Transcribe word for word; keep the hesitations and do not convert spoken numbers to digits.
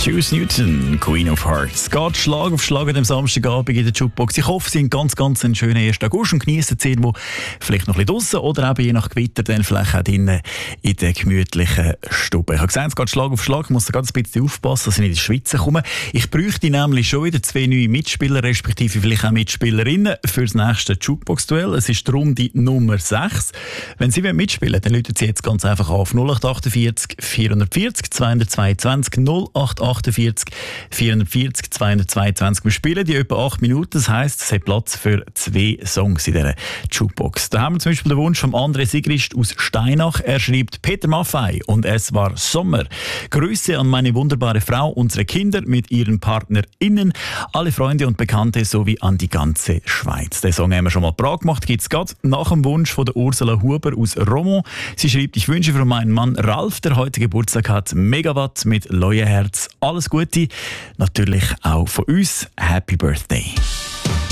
Juice Newton, Queen of Hearts. Geht Schlag auf Schlag an dem Samstagabend in der Jukebox. Ich hoffe, Sie haben ganz, ganz einen schönen ersten August und genießen die Zeit, vielleicht noch ein bisschen draussen oder eben je nach Gewitter dann vielleicht auch drinnen in der gemütlichen Stube. Ich habe gesagt, es geht Schlag auf Schlag. Ich muss da ganz ein bisschen aufpassen, dass ich nicht in die Schweiz komme. Ich bräuchte nämlich schon wieder zwei neue Mitspieler, respektive vielleicht auch Mitspielerinnen für das nächste Jukebox-Duell. Es ist darum die Nummer sechs. Wenn Sie mitspielen wollen, dann läuten Sie jetzt ganz einfach auf null acht achtundvierzig vierhundertvierzig zweihundertzweiundzwanzig null acht achtundvierzig vierhundertvierzig zweihundertzweiundzwanzig. Wir spielen die etwa acht Minuten, das heisst, es hat Platz für zwei Songs in dieser Jukebox. Da haben wir zum Beispiel den Wunsch von André Sigrist aus Steinach. Er schreibt Peter Maffay und es war Sommer. Grüße an meine wunderbare Frau, unsere Kinder mit ihren PartnerInnen, alle Freunde und Bekannte sowie an die ganze Schweiz. Den Song haben wir schon mal parat gemacht, gibt es gerade nach dem Wunsch von der Ursula Huber aus Romont. Sie schreibt, ich wünsche für meinen Mann Ralf, der heute Geburtstag hat, Megawatt mit Leuenherz. Alles Gute, natürlich auch von uns. Happy Birthday.